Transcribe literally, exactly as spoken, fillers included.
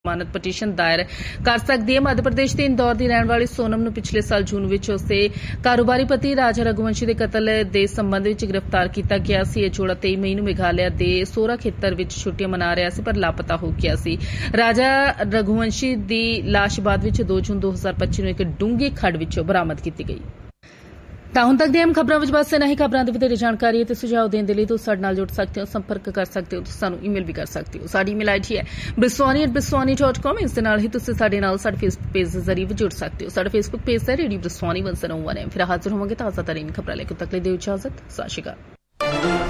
ਜ਼ਮਾਨਤ ਪਟੀਸ਼ਨ ਦਾਇਰ ਕਰ ਸਕਦੀ ਹੈ। ਮੱਧ ਪ੍ਰਦੇਸ਼ ਦੇ ਇੰਦੌਰ ਦੀ ਰਹਿਣ ਵਾਲੀ ਸੋਨਮ ਨੂੰ ਪਿਛਲੇ ਸਾਲ ਜੂਨ ਵਿੱਚ ਉਸਦੇ ਕਾਰੋਬਾਰੀ ਪਤੀ ਰਾਜਾ ਰਘੁਵੰਸ਼ੀ ਦੇ ਕਤਲ ਦੇ ਸੰਬੰਧ ਵਿੱਚ ਗ੍ਰਿਫਤਾਰ ਕੀਤਾ ਗਿਆ ਸੀ। ਇਹ ਜੋੜਾ ਤੇਈ ਮਈ ਨੂੰ ਮੇਘਾਲਿਆ ਦੇ ਸੋਰਾ ਖੇਤਰ ਵਿੱਚ ਛੁੱਟੀਆਂ ਮਨਾ ਰਿਹਾ ਸੀ ਪਰ ਲਾਪਤਾ ਹੋ ਗਿਆ ਸੀ। ਰਾਜਾ ਰਘੁਵੰਸ਼ੀ ਦੀ ਲਾਸ਼ ਬਾਅਦ ਵਿੱਚ ਦੋ ਜੂਨ ਦੋ ਹਜ਼ਾਰ ਪੱਚੀ ਨੂੰ ਇੱਕ ਡੂੰਘੀ ਖੱਡ ਵਿੱਚੋਂ ਬਰਾਮਦ ਕੀਤੀ ਗਈ। ਤਾਂ ਹੁਣ ਤੱਕ ਦੀਆਂ ਅਹਿਮ ਖਬਰਾਂ ਵਿੱਚ ਬਸ ਇਨਾ ਹੀ। ਖਬਰਾਂ ਦੀ ਵਧੇਰੇ ਜਾਣਕਾਰੀ ਅਤੇ ਸੁਝਾਅ ਦੇਣ ਦੇ ਲਈ ਤੁਸੀਂ ਸਾਡੇ ਨਾਲ ਜੁੜ ਸਕਦੇ ਹੋ, ਸੰਪਰਕ ਕਰ ਸਕਦੇ ਹੋ, ਤੁਸੀਂ ਸਾਨੂੰ ਈਮੇਲ ਵੀ ਕਰ ਸਕਦੇ ਹੋ। ਸਾਡੀ ਈਮੇਲ ਆਈਡੀ ਹੈ ਬਿਸਵਾਨੀ ਐਟ ਬਿਸਵਾਨੀ ਡਾਟ ਕਾਮ। ਇਸ ਦੇ ਨਾਲ ਹੀ ਤੁਸੀਂ ਸਾਡੇ ਨਾਲ ਸਾਡੇ ਫੇਸਬੁੱਕ ਪੇਜ ਦੇ ਜ਼ਰੀਏ ਵੀ ਜੁੜ ਸਕਦੇ ਹੋ। ਸਾਡਾ ਫੇਸਬੁੱਕ ਪੇਜ ਹੈ ਰੇਡੀਓ ਬਿਸਵਾਨੀ ਇੱਕ ਸੌ ਇੱਕ ਹੈ। ਫਿਰ ਹਾਜ਼ਰ ਹੋਵਾਂਗੇ ਤਾਜ਼ਾ ਤਰੀਨ ਖਬਰਾਂ ਲੈ ਕੇ। ਤੱਕ ਲਈ ਦਿਓ ਇਜਾਜ਼ਤ। ਸਤਿ ਸ਼੍ਰੀ ਅਕਾਲ।